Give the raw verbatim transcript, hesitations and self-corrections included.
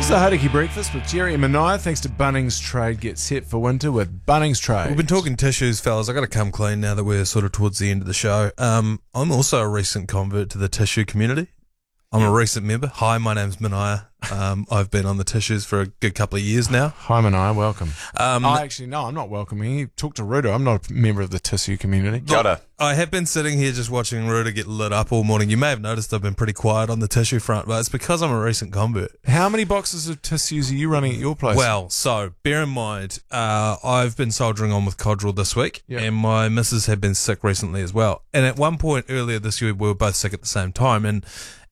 This is the Hauraki Breakfast with Jerry and Mania. Thanks to Bunnings Trade. Get set for winter with Bunnings Trade. We've been talking tissues, fellas. I've got to come clean now that we're sort of towards the end of the show. Um, I'm also a recent convert to the tissue community. I'm a recent member. Hi, my name's Mania. Um, I've been on the tissues for a good couple of years now. Hi, Mania. Welcome. Um, oh, actually, no, I'm not welcoming you. Talk to Rudo. I'm not a member of the tissue community. Gotta. I have been sitting here just watching Ruda get lit up all morning. You may have noticed I've been pretty quiet on the tissue front, but it's because I'm a recent convert. How many boxes of tissues are you running at your place? Well, so bear in mind, uh, I've been soldiering on with Codral this week, Yep. and my missus had been sick recently as well. And at one point earlier this year, we were both sick at the same time, and